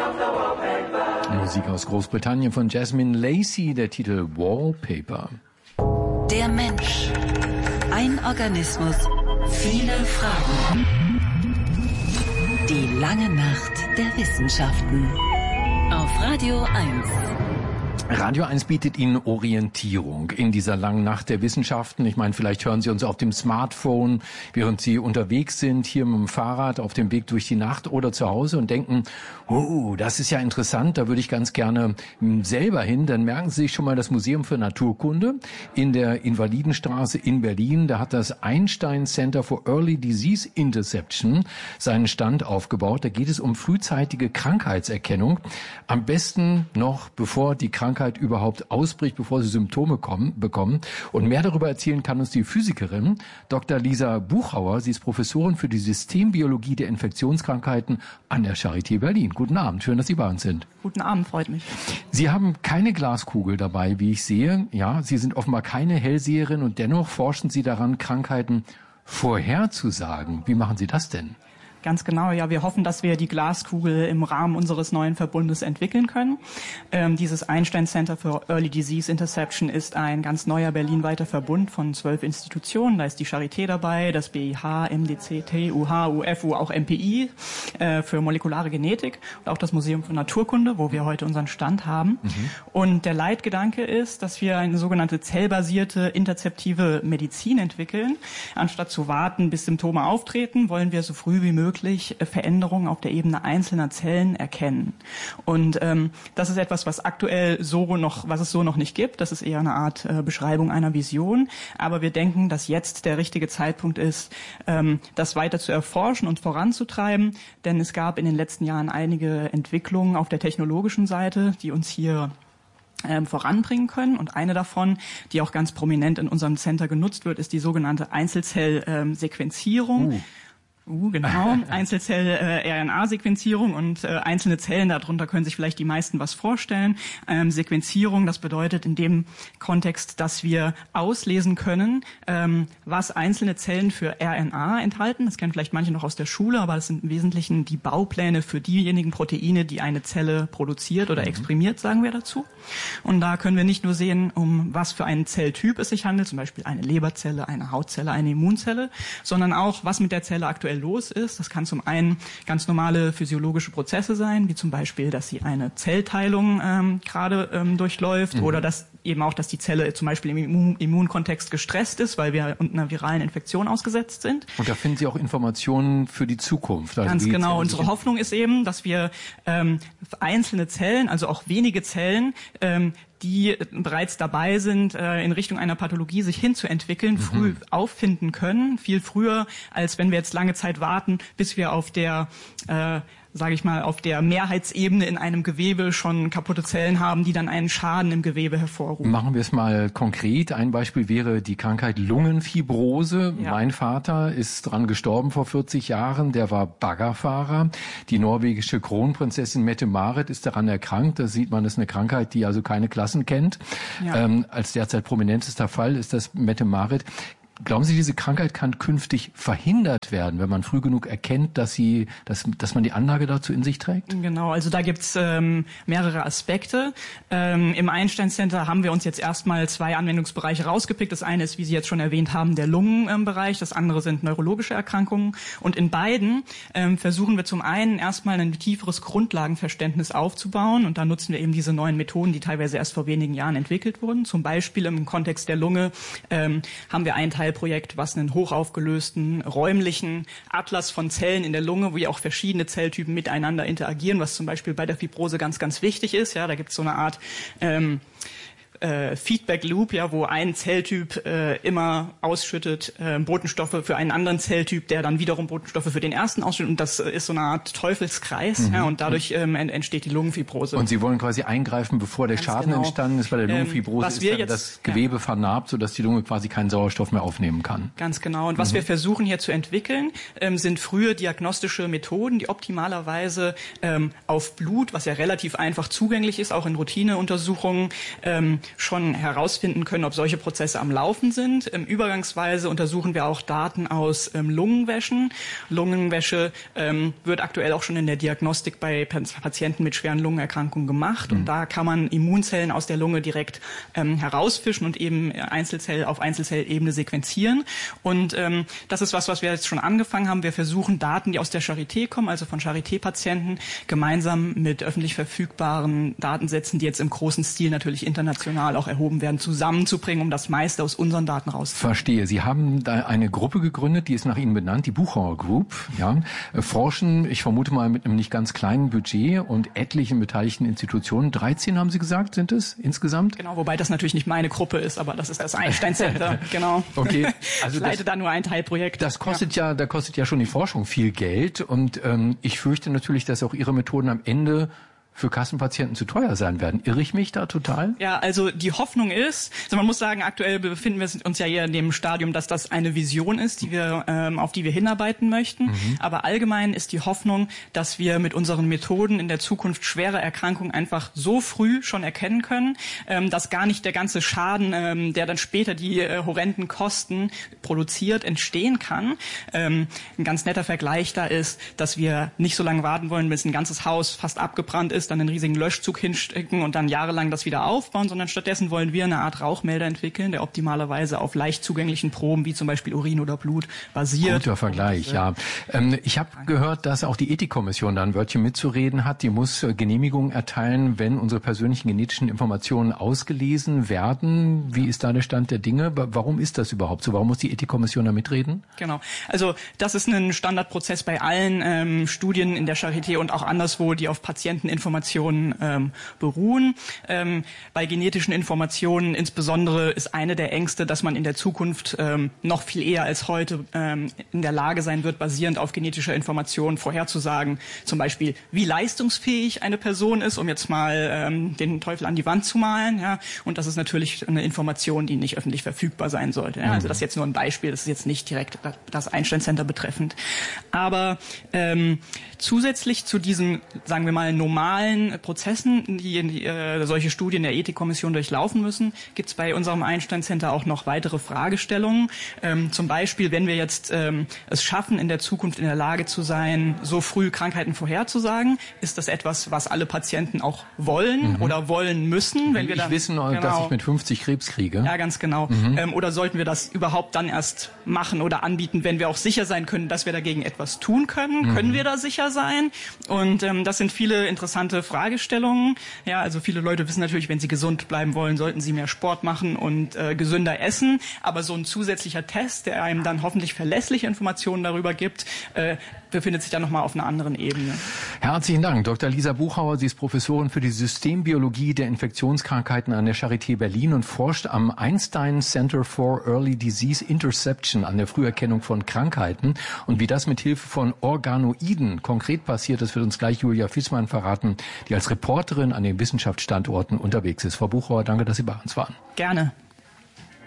Musik aus Großbritannien von Jasmine Lacey, der Titel Wallpaper. Der Mensch. Ein Organismus, viele Fragen. Die lange Nacht der Wissenschaften. Auf Radio 1. Radio 1 bietet Ihnen Orientierung in dieser langen Nacht der Wissenschaften. Ich meine, vielleicht hören Sie uns auf dem Smartphone, während Sie unterwegs sind, hier mit dem Fahrrad auf dem Weg durch die Nacht oder zu Hause und denken, oh, das ist ja interessant, da würde ich ganz gerne selber hin. Dann merken Sie sich schon mal das Museum für Naturkunde in der Invalidenstraße in Berlin. Da hat das Einstein Center for Early Disease Interception seinen Stand aufgebaut. Da geht es um frühzeitige Krankheitserkennung. Am besten noch, bevor die Krankheit überhaupt ausbricht, bevor sie Symptome bekommen. Und mehr darüber erzählen kann uns die Physikerin Dr. Lisa Buchauer. Sie ist Professorin für die Systembiologie der Infektionskrankheiten an der Charité Berlin. Guten Abend, schön, dass Sie bei uns sind. Guten Abend, freut mich. Sie haben keine Glaskugel dabei, wie ich sehe. Ja, Sie sind offenbar keine Hellseherin und dennoch forschen Sie daran, Krankheiten vorherzusagen. Wie machen Sie das denn? Ganz genau, ja, wir hoffen, dass wir die Glaskugel im Rahmen unseres neuen Verbundes entwickeln können. Dieses Einstein Center for Early Disease Interception ist ein ganz neuer berlinweiter Verbund von 12 Institutionen. Da ist die Charité dabei, das BIH, MDC, TUH, UFU, auch MPI für molekulare Genetik und auch das Museum für Naturkunde, wo wir heute unseren Stand haben. Und der Leitgedanke ist, dass wir eine sogenannte zellbasierte interzeptive Medizin entwickeln. Anstatt zu warten, bis Symptome auftreten, wollen wir so früh wie möglich Veränderungen auf der Ebene einzelner Zellen erkennen. Und das ist etwas, was es so noch nicht gibt. Das ist eher eine Art Beschreibung einer Vision. Aber wir denken, dass jetzt der richtige Zeitpunkt ist, das weiter zu erforschen und voranzutreiben. Denn es gab in den letzten Jahren einige Entwicklungen auf der technologischen Seite, die uns hier voranbringen können. Und eine davon, die auch ganz prominent in unserem Center genutzt wird, ist die sogenannte Einzelzell-Sequenzierung. Genau, Einzelzell-RNA-Sequenzierung und einzelne Zellen, darunter können sich vielleicht die meisten was vorstellen. Sequenzierung, das bedeutet in dem Kontext, dass wir auslesen können, was einzelne Zellen für RNA enthalten. Das kennen vielleicht manche noch aus der Schule, aber das sind im Wesentlichen die Baupläne für diejenigen Proteine, die eine Zelle produziert oder exprimiert, sagen wir dazu. Und da können wir nicht nur sehen, um was für einen Zelltyp es sich handelt, zum Beispiel eine Leberzelle, eine Hautzelle, eine Immunzelle, sondern auch, was mit der Zelle aktuell los ist. Das kann zum einen ganz normale physiologische Prozesse sein, wie zum Beispiel, dass sie eine Zellteilung gerade durchläuft oder dass die Zelle zum Beispiel im Immunkontext gestresst ist, weil wir einer viralen Infektion ausgesetzt sind. Und da finden Sie auch Informationen für die Zukunft. Also ganz genau. Unsere Hoffnung ist eben, dass wir einzelne Zellen, also auch wenige Zellen, die bereits dabei sind, in Richtung einer Pathologie sich hinzuentwickeln, früh auffinden können, viel früher, als wenn wir jetzt lange Zeit warten, bis wir auf der auf der Mehrheitsebene in einem Gewebe schon kaputte Zellen haben, die dann einen Schaden im Gewebe hervorrufen. Machen wir es mal konkret. Ein Beispiel wäre die Krankheit Lungenfibrose. Ja. Mein Vater ist dran gestorben vor 40 Jahren. Der war Baggerfahrer. Die norwegische Kronprinzessin Mette-Marit ist daran erkrankt. Da sieht man, das ist eine Krankheit, die also keine Klassen kennt. Ja. Als derzeit prominentester Fall ist das Mette-Marit. Glauben Sie, diese Krankheit kann künftig verhindert werden, wenn man früh genug erkennt, dass man die Anlage dazu in sich trägt? Genau, also da gibt's mehrere Aspekte. Im Einstein Center haben wir uns jetzt erstmal 2 Anwendungsbereiche rausgepickt. Das eine ist, wie Sie jetzt schon erwähnt haben, der Lungenbereich. Das andere sind neurologische Erkrankungen. Und in beiden versuchen wir zum einen erstmal ein tieferes Grundlagenverständnis aufzubauen. Und da nutzen wir eben diese neuen Methoden, die teilweise erst vor wenigen Jahren entwickelt wurden. Zum Beispiel im Kontext der Lunge haben wir einen Teilprojekt, was einen hochaufgelösten räumlichen Atlas von Zellen in der Lunge, wo ja auch verschiedene Zelltypen miteinander interagieren, was zum Beispiel bei der Fibrose ganz, ganz wichtig ist. Ja, da gibt es so eine Art Feedback Loop, ja, wo ein Zelltyp immer ausschüttet Botenstoffe für einen anderen Zelltyp, der dann wiederum Botenstoffe für den ersten ausschüttet, und das ist so eine Art Teufelskreis, ja, und dadurch entsteht die Lungenfibrose. Und Sie wollen quasi eingreifen, bevor der Schaden entstanden ist, weil der Lungenfibrose ist dann das Gewebe vernarbt, sodass die Lunge quasi keinen Sauerstoff mehr aufnehmen kann. Ganz genau. Und was wir versuchen hier zu entwickeln, sind frühe diagnostische Methoden, die optimalerweise auf Blut, was ja relativ einfach zugänglich ist, auch in Routineuntersuchungen, schon herausfinden können, ob solche Prozesse am Laufen sind. Übergangsweise untersuchen wir auch Daten aus Lungenwäschen. Lungenwäsche wird aktuell auch schon in der Diagnostik bei Patienten mit schweren Lungenerkrankungen gemacht. Und da kann man Immunzellen aus der Lunge direkt herausfischen und eben auf Einzelzellebene sequenzieren. Und das ist was wir jetzt schon angefangen haben. Wir versuchen Daten, die aus der Charité kommen, also von Charité-Patienten, gemeinsam mit öffentlich verfügbaren Datensätzen, die jetzt im großen Stil natürlich international auch erhoben werden, zusammenzubringen, um das meiste aus unseren Daten rauszuholen. Verstehe. Sie haben da eine Gruppe gegründet, die ist nach Ihnen benannt, die Buchauer Group. Ja, forschen, ich vermute mal, mit einem nicht ganz kleinen Budget und etlichen beteiligten Institutionen. 13 haben Sie gesagt, sind es insgesamt? Genau, wobei das natürlich nicht meine Gruppe ist, aber das ist das Einstein Center. Genau. Okay. Also ich leite da nur ein Teilprojekt. Da kostet ja schon die Forschung viel Geld und ich fürchte natürlich, dass auch Ihre Methoden am Ende für Kassenpatienten zu teuer sein werden. Irre ich mich da total? Ja, also die Hoffnung ist, also man muss sagen, aktuell befinden wir uns ja eher in dem Stadium, dass das eine Vision ist, auf die wir hinarbeiten möchten. Aber allgemein ist die Hoffnung, dass wir mit unseren Methoden in der Zukunft schwere Erkrankungen einfach so früh schon erkennen können, dass gar nicht der ganze Schaden, der dann später die horrenden Kosten produziert, entstehen kann. Ein ganz netter Vergleich da ist, dass wir nicht so lange warten wollen, bis ein ganzes Haus fast abgebrannt ist, dann einen riesigen Löschzug hinstecken und dann jahrelang das wieder aufbauen, sondern stattdessen wollen wir eine Art Rauchmelder entwickeln, der optimalerweise auf leicht zugänglichen Proben, wie zum Beispiel Urin oder Blut, basiert. Guter Vergleich, ja. Ich habe gehört, dass auch die Ethikkommission da ein Wörtchen mitzureden hat. Die muss Genehmigung erteilen, wenn unsere persönlichen genetischen Informationen ausgelesen werden. Wie ist da der Stand der Dinge? Warum ist das überhaupt so? Warum muss die Ethikkommission da mitreden? Genau. Also das ist ein Standardprozess bei allen Studien in der Charité und auch anderswo, die auf Patienteninformationen beruhen. Bei genetischen Informationen insbesondere ist eine der Ängste, dass man in der Zukunft noch viel eher als heute in der Lage sein wird, basierend auf genetischer Information vorherzusagen, zum Beispiel, wie leistungsfähig eine Person ist, um jetzt mal den Teufel an die Wand zu malen. Ja? Und das ist natürlich eine Information, die nicht öffentlich verfügbar sein sollte. Ja? Also das ist jetzt nur ein Beispiel, das ist jetzt nicht direkt das Einstein Center betreffend. Aber zusätzlich zu diesen, sagen wir mal, normalen Prozessen, die solche Studien der Ethikkommission durchlaufen müssen, gibt es bei unserem Einstein Center auch noch weitere Fragestellungen. Zum Beispiel, wenn wir jetzt es schaffen, in der Zukunft in der Lage zu sein, so früh Krankheiten vorherzusagen, ist das etwas, was alle Patienten auch wollen oder wollen müssen. Wenn wir dann wissen, dass ich mit 50 Krebs kriege. Ja, ganz genau. Oder sollten wir das überhaupt dann erst machen oder anbieten, wenn wir auch sicher sein können, dass wir dagegen etwas tun können? Können wir da sicher sein? Und das sind viele interessante Fragestellungen. Ja, also viele Leute wissen natürlich, wenn sie gesund bleiben wollen, sollten sie mehr Sport machen und gesünder essen. Aber so ein zusätzlicher Test, der einem dann hoffentlich verlässliche Informationen darüber gibt, befindet sich dann nochmal auf einer anderen Ebene. Herzlichen Dank, Dr. Lisa Buchauer. Sie ist Professorin für die Systembiologie der Infektionskrankheiten an der Charité Berlin und forscht am Einstein Center for Early Disease Interception an der Früherkennung von Krankheiten. Und wie das mit Hilfe von Organoiden konkret passiert, das wird uns gleich Julia Fißmann verraten, die als Reporterin an den Wissenschaftsstandorten unterwegs ist. Frau Buchauer, danke, dass Sie bei uns waren. Gerne.